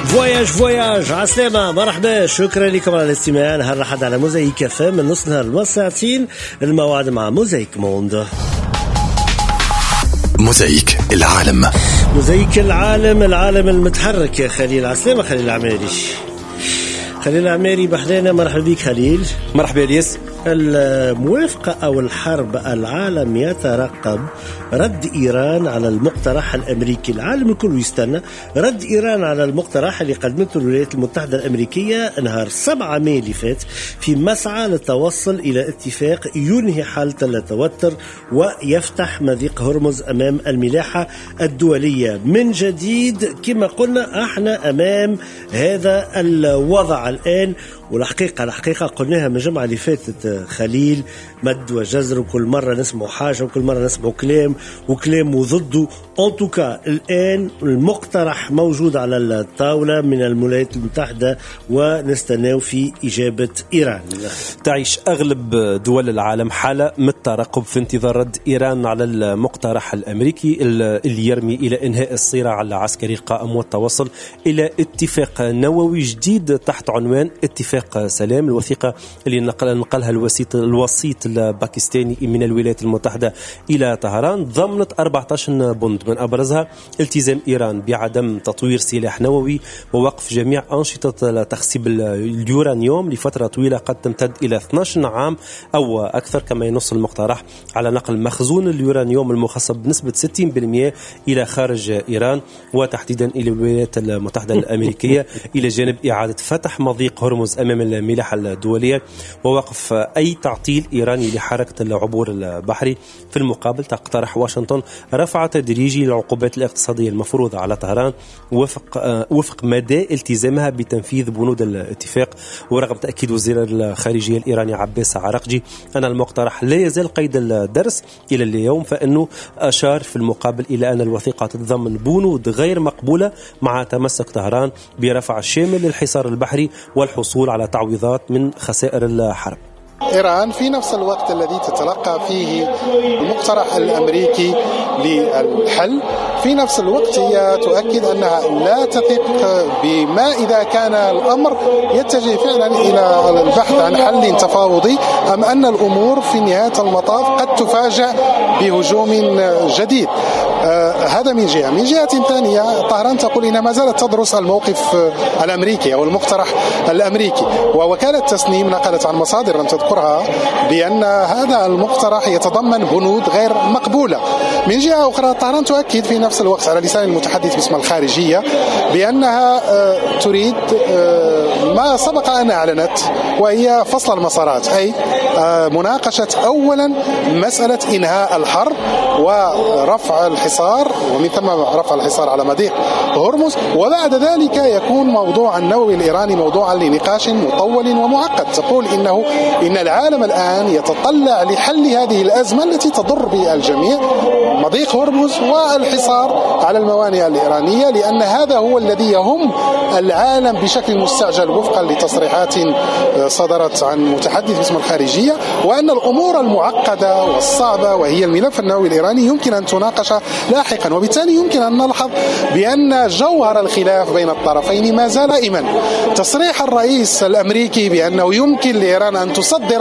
فواياج عسلامة، مرحبا، شكرا لكم على الاستماع. نهار الأحد على موزايك FM من نص نهار المساعتين. الموعد مع موزايك موند. موزايك العالم، موزايك العالم المتحرك يا خليل. عسلامة خليل العماري. خليل العماري بحرينا، مرحبا بك خليل. مرحبا الياس. الموافقة أو الحرب، العالم يترقب رد إيران على المقترح الأمريكي. العالم الكل يستنى رد إيران على المقترح اللي قدمته الولايات المتحدة الأمريكية نهار 7 ماي اللي فات، في مسعى للتوصل إلى اتفاق ينهي حالة التوتر ويفتح مضيق هرمز أمام الملاحة الدولية من جديد. كما قلنا احنا أمام هذا الوضع الآن، والحقيقة قلناها من الجمعة اللي فاتت خليل، مد وجزر، وكل مرة نسمع حاجة وكل مرة نسمع كلام وضده. أنتوكا الآن المقترح موجود على الطاولة من الولايات المتحدة، ونستناو في إجابة إيران. تعيش أغلب دول العالم حالة من الترقب في انتظار رد إيران على المقترح الأمريكي اللي يرمي إلى إنهاء الصراع العسكري القائم والتوصل إلى اتفاق نووي جديد تحت عنوان اتفاق سلام. الوثيقة اللي نقلها الوسيط الباكستاني من الولايات المتحدة إلى طهران ضمنت 14 بند، من أبرزها التزام إيران بعدم تطوير سلاح نووي ووقف جميع أنشطة تخصيب اليورانيوم لفترة طويلة قد تمتد إلى 12 عام أو أكثر. كما ينص المقترح على نقل مخزون اليورانيوم المخصب بنسبة 60% إلى خارج إيران، وتحديدا إلى الولايات المتحدة الأمريكية، إلى جانب إعادة فتح مضيق هرمز أمام الملاحة الدولية ووقف أي تعطيل إيراني لحركة العبور البحري. في المقابل تقترح واشنطن رفع تدريجي العقوبات الاقتصادية المفروضة على طهران وفق مدى التزامها بتنفيذ بنود الاتفاق. ورغم تأكيد وزير الخارجية الإيراني عباس عراقجي أن المقترح لا يزال قيد الدرس إلى اليوم، فإنه أشار في المقابل إلى أن الوثيقة تتضمن بنود غير مقبولة مع تمسك طهران برفع الشامل للحصار البحري والحصول على تعويضات من خسائر الحرب. إيران في نفس الوقت الذي تتلقى فيه المقترح الأمريكي للحل، في نفس الوقت هي تؤكد أنها لا تثق بما إذا كان الأمر يتجه فعلا إلى البحث عن حل تفاوضي، أم أن الأمور في نهاية المطاف قد تفاجأ بهجوم جديد. هذا من جهة. من جهة ثانية طهران تقول إنها ما زالت تدرس الموقف الأمريكي أو المقترح الأمريكي، ووكالة تسنيم نقلت عن مصادر لم تذكرها بأن هذا المقترح يتضمن بنود غير مقبولة. من جهة أخرى طهران تؤكد في نفس الوقت على لسان المتحدث باسم الخارجية بأنها تريد ما سبق أن أعلنت، وهي فصل المسارات، أي مناقشة أولا مسألة إنهاء الحرب ورفع الحصار، ومن ثم رفع الحصار على مضيق هرمز، وبعد ذلك يكون موضوع النووي الإيراني موضوعا لنقاش مطول ومعقد. تقول إن العالم الآن يتطلع لحل هذه الأزمة التي تضر بالجميع، مضيق هرمز والحصار على الموانئ الإيرانية، لأن هذا هو الذي يهم العالم بشكل مستعجل وفقا لتصريحات صدرت عن متحدث باسم الخارجية، وأن الأمور المعقدة والصعبة وهي الملف النووي الإيراني يمكن أن تناقش لاحقا. وبالتالي يمكن أن نلحظ بأن جوهر الخلاف بين الطرفين ما زال دائما تصريح الرئيس الأمريكي بأنه يمكن لإيران أن تصدر